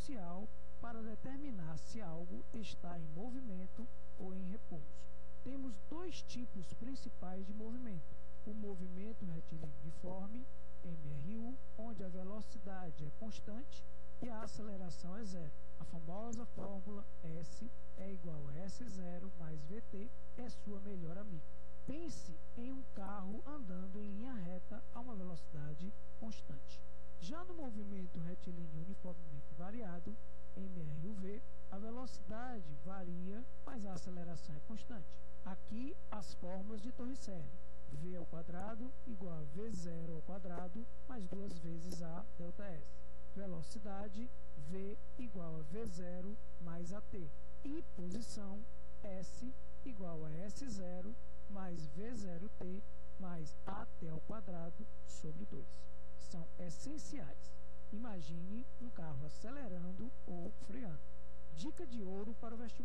crucial para determinar se algo está em movimento ou em repouso. Temos dois tipos principais de movimento: o movimento retilíneo uniforme, MRU, onde a velocidade é constante e a aceleração é zero. A famosa fórmula S é igual a S0 mais VT é sua melhor amiga. Pense em um carro andando em linha reta a uma velocidade constante. Já no movimento retilíneo uniformemente variado, MRUV, a velocidade varia, mas a aceleração é constante. Aqui as fórmulas de Torricelli: V ao quadrado igual a V0 ao quadrado mais 2 vezes A ΔS. Velocidade, V igual a V0 mais AT. E posição, S igual a S0 mais V0T mais AT ao quadrado sobre 2. São essenciais. Imagine um carro acelerando ou freando. Dica de ouro para o vestibular.